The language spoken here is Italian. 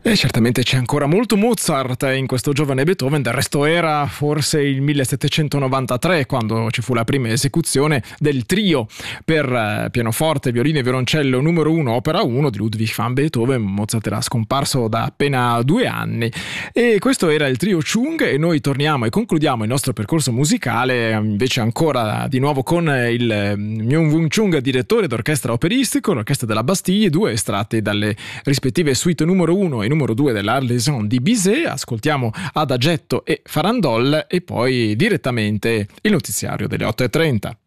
E certamente c'è ancora molto Mozart in questo giovane Beethoven, del resto era forse il 1793 quando ci fu la prima esecuzione del trio per pianoforte, violino e violoncello numero 1, opera 1 di Ludwig van Beethoven. Mozart era scomparso da appena 2 anni e questo era il trio Chung, e noi torniamo e concludiamo il nostro percorso musicale invece ancora di nuovo con il Myung-Whun Chung, direttore d'orchestra operistico, l'orchestra della Bastille, 2 estratti dalle rispettive suite numero 1 e numero 2 dell'Arlésienne di Bizet. Ascoltiamo Adagetto e Farandole e poi direttamente il notiziario delle 8:30.